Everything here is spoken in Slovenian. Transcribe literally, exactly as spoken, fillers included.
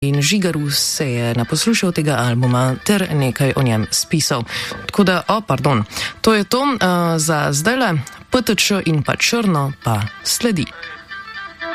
In Žigaru se je naposlušal tega albuma ter nekaj o njem spisal. Tako da, o, pardon, to je to uh, za zdajle, P T Č in pa Črno pa sledi.